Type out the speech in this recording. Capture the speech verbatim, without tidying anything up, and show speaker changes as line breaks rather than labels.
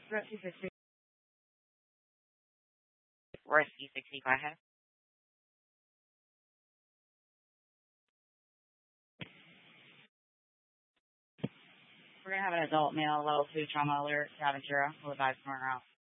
Rescue sixty. Rescue sixty. Go ahead. We're gonna have an adult male level two trauma alert to Aventura. We'll advise somewhere else.